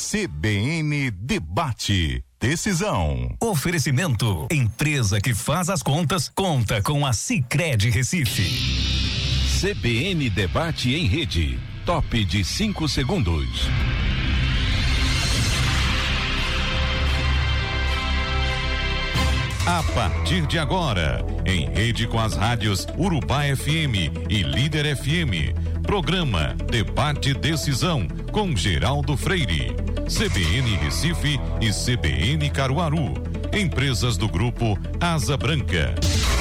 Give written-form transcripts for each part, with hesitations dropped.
CBN Debate. Decisão. Oferecimento. Empresa que faz as contas, conta com a Sicredi Recife. CBN Debate em Rede. Top de 5 segundos. A partir de agora, em rede com as rádios Urubá FM e Líder FM, programa Debate Decisão com Geraldo Freire, CBN Recife e CBN Caruaru, empresas do grupo Asa Branca.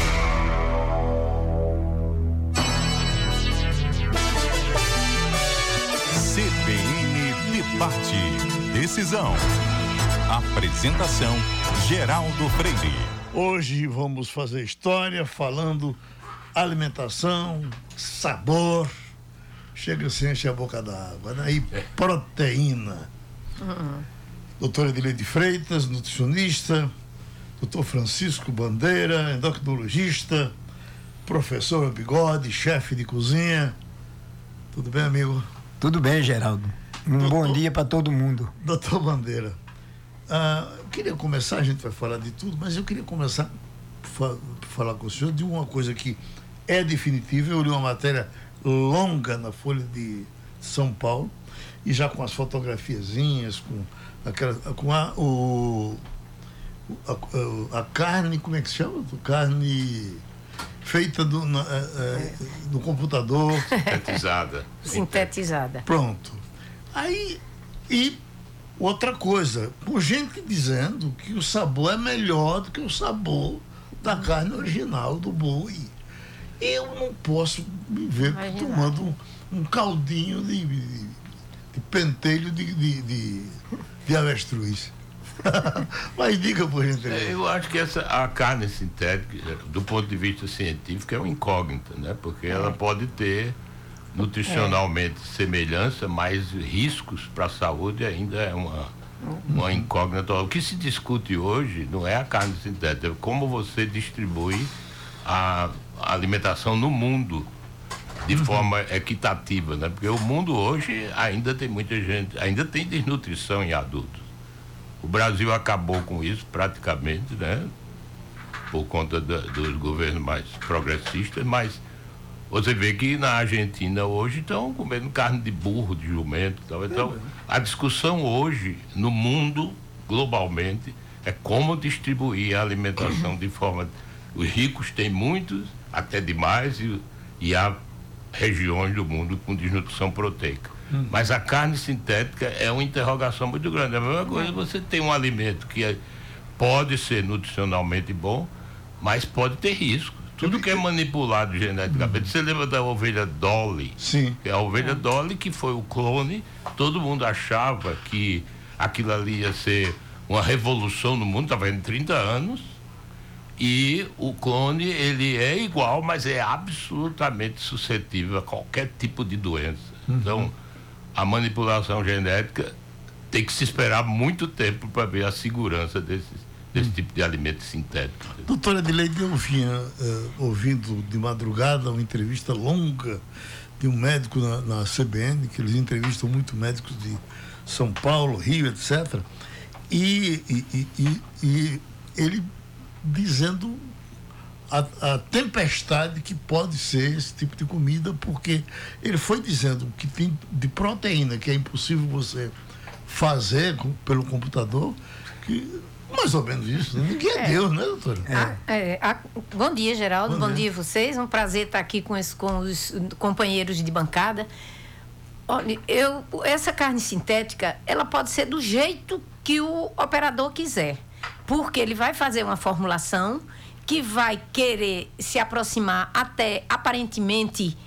CBN Debate Decisão. Apresentação Geraldo Freire. Hoje vamos fazer história falando alimentação, sabor, chega a encher a boca d'água, né? E proteína. Doutora Edileide Freitas, nutricionista, doutor Francisco Bandeira, endocrinologista, professor Bigode, chefe de cozinha. Tudo bem, amigo? Tudo bem, Geraldo. Bom dia para todo mundo. Doutor Bandeira, eu queria começar, a gente vai falar de tudo, mas eu queria começar falar com o senhor de uma coisa que é definitiva. Eu li uma matéria longa na Folha de São Paulo, e já com as fotografiazinhas, com a carne, como é que se chama? Carne feita no computador. Sintetizada. Pronto. Aí, e outra coisa, com gente dizendo que o sabor é melhor do que o sabor da carne original do boi. Eu não posso me ver tomando um caldinho de pentelho de avestruz. Mas diga, por gentileza. Eu acho que a carne sintética, do ponto de vista científico, é uma incógnita, né? Porque ela pode ter nutricionalmente semelhança, mas riscos para a saúde ainda é uma incógnita. O que se discute hoje não é a carne sintética, é como você distribui a alimentação no mundo de forma equitativa, né? Porque o mundo hoje ainda tem muita gente, ainda tem desnutrição em adultos. O Brasil acabou com isso praticamente, né? Por conta dos governos mais progressistas, mas você vê que na Argentina hoje estão comendo carne de burro, de jumento e tal. Então, a discussão hoje no mundo, globalmente, é como distribuir a alimentação de forma... Os ricos têm muitos, até demais, e há regiões do mundo com desnutrição proteica. Mas a carne sintética é uma interrogação muito grande. A mesma coisa, você tem um alimento que pode ser nutricionalmente bom, mas pode ter risco. Tudo que é manipulado geneticamente. Você lembra da ovelha Dolly? Sim. Que é a ovelha Dolly, que foi o clone. Todo mundo achava que aquilo ali ia ser uma revolução no mundo, estava em 30 anos. E o clone, ele é igual, mas é absolutamente suscetível a qualquer tipo de doença. Então, a manipulação genética tem que se esperar muito tempo para ver a segurança desse tipo de alimento sintético. Doutora Edileide, eu vinha ouvindo de madrugada uma entrevista longa de um médico na CBN, que eles entrevistam muito médicos de São Paulo, Rio, etc. E ele dizendo a tempestade que pode ser esse tipo de comida, porque ele foi dizendo que tem de proteína que é impossível você fazer pelo computador, que mais ou menos isso, ninguém é Deus, né, doutora? Bom dia, Geraldo, bom dia a vocês, um prazer estar aqui com os companheiros de bancada. Olha, essa carne sintética, ela pode ser do jeito que o operador quiser, porque ele vai fazer uma formulação que vai querer se aproximar até, aparentemente,